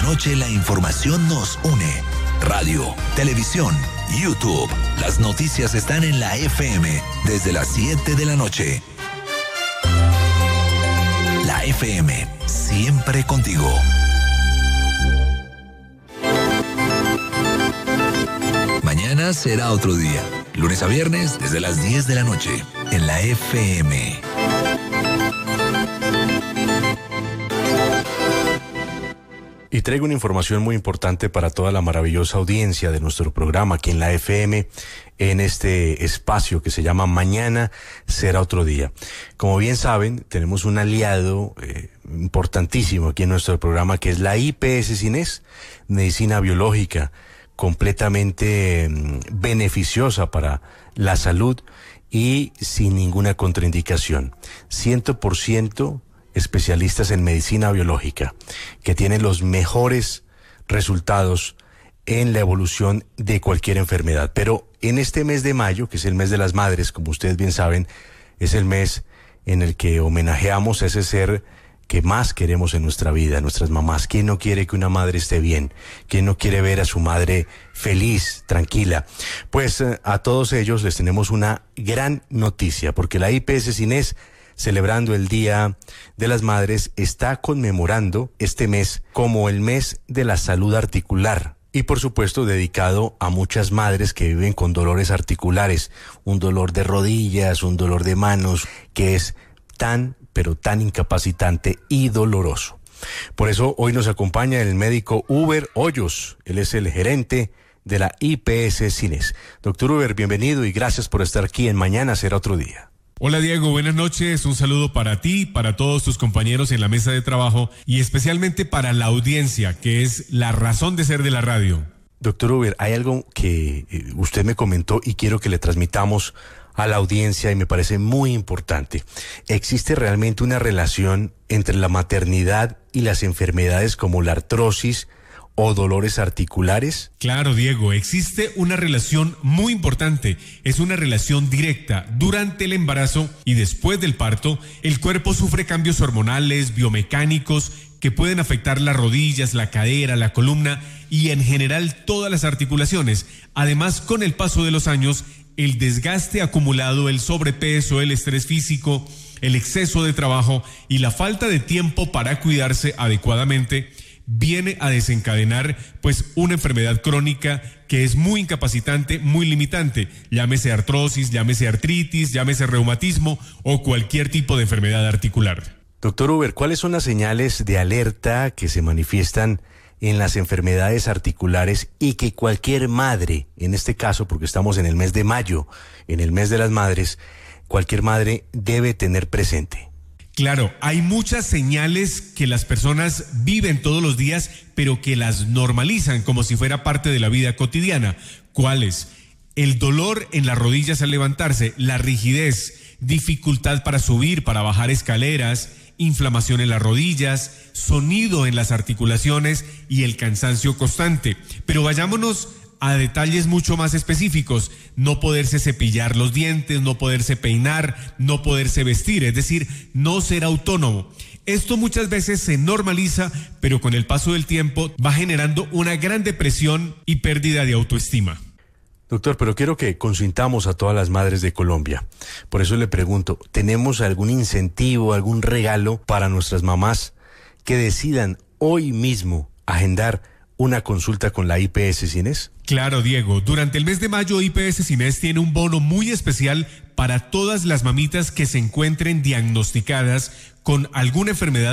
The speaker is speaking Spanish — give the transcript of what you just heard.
noche la información nos une. Radio, televisión, YouTube. Las noticias están en la FM desde las 7 de la noche. La FM, siempre contigo. Mañana será otro día. Lunes a viernes desde las 10 de la noche en la FM. Y traigo una información muy importante para toda la maravillosa audiencia de nuestro programa aquí en la FM, en este espacio que se llama Mañana será otro día. Como bien saben, tenemos un aliado importantísimo aquí en nuestro programa, que es la IPS CINES, Medicina Biológica, completamente beneficiosa para la salud y sin ninguna contraindicación. 100% especialistas en medicina biológica, que tienen los mejores resultados en la evolución de cualquier enfermedad. Pero en este mes de mayo, que es el mes de las madres, como ustedes bien saben, es el mes en el que homenajeamos a ese ser que más queremos en nuestra vida, nuestras mamás. ¿Quién no quiere que una madre esté bien? ¿Quién no quiere ver a su madre feliz, tranquila? Pues a todos ellos les tenemos una gran noticia, porque la IPS CINES, celebrando el Día de las Madres, está conmemorando este mes como el mes de la salud articular. Y por supuesto dedicado a muchas madres que viven con dolores articulares, un dolor de rodillas, un dolor de manos, que es tan, pero tan incapacitante y doloroso. Por eso hoy nos acompaña el médico Uber Hoyos. Él es el gerente de la IPS CINES. Doctor Uber, bienvenido y gracias por estar aquí en Mañana será otro día. Hola Diego, buenas noches, un saludo para ti, para todos tus compañeros en la mesa de trabajo y especialmente para la audiencia, que es la razón de ser de la radio. Doctor Uber, hay algo que usted me comentó y quiero que le transmitamos a la audiencia y me parece muy importante. ¿Existe realmente una relación entre la maternidad y las enfermedades como la artrosis o dolores articulares? Claro, Diego, existe una relación muy importante, es una relación directa. Durante el embarazo y después del parto, el cuerpo sufre cambios hormonales, biomecánicos, que pueden afectar las rodillas, la cadera, la columna y en general todas las articulaciones. Además, con el paso de los años, el desgaste acumulado, el sobrepeso, el estrés físico, el exceso de trabajo y la falta de tiempo para cuidarse adecuadamente viene a desencadenar pues una enfermedad crónica que es muy incapacitante, muy limitante, llámese artrosis, llámese artritis, llámese reumatismo o cualquier tipo de enfermedad articular. Doctor Uber, ¿cuáles son las señales de alerta que se manifiestan en las enfermedades articulares y que cualquier madre, en este caso porque estamos en el mes de mayo, en el mes de las madres, cualquier madre debe tener presente? Claro, hay muchas señales que las personas viven todos los días, pero que las normalizan como si fuera parte de la vida cotidiana. ¿Cuáles? El dolor en las rodillas al levantarse, la rigidez, dificultad para subir, para bajar escaleras, inflamación en las rodillas, sonido en las articulaciones y el cansancio constante. Pero vayámonos a detalles mucho más específicos: no poderse cepillar los dientes, no poderse peinar, no poderse vestir, es decir, no ser autónomo. Esto muchas veces se normaliza, pero con el paso del tiempo va generando una gran depresión y pérdida de autoestima. Doctor, pero quiero que consintamos a todas las madres de Colombia. Por eso le pregunto, ¿tenemos algún incentivo, algún regalo para nuestras mamás que decidan hoy mismo agendar una consulta con la IPS CINES? Claro, Diego. Durante el mes de mayo, IPS CINES tiene un bono muy especial para todas las mamitas que se encuentren diagnosticadas con alguna enfermedad